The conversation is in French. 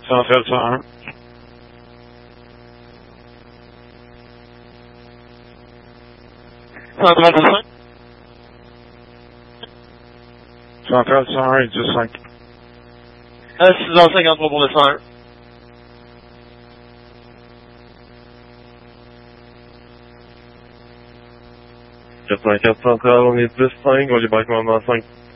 Central 101. Central 101 et 10-5. 6h53 pour le 101. Central, on est plus 5, on est débarquement 5.